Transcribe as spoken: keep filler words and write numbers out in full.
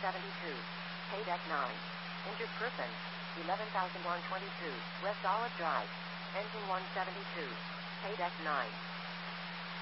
seventy-two. Pay deck nine. Injured person. eleven thousand one hundred twenty-two. West Olive Drive. Engine one seventy-two. Pay deck nine.